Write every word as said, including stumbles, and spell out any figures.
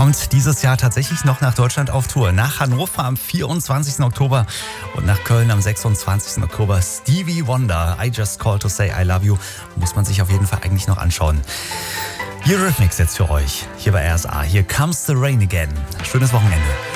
kommt dieses Jahr tatsächlich noch nach Deutschland auf Tour. Nach Hannover am vierundzwanzigsten Oktober und nach Köln am sechsundzwanzigsten Oktober. Stevie Wonder, I Just Called to Say I Love You. Muss man sich auf jeden Fall eigentlich noch anschauen. Eurythmics jetzt für euch, hier bei R S A. Here comes the rain again. Schönes Wochenende.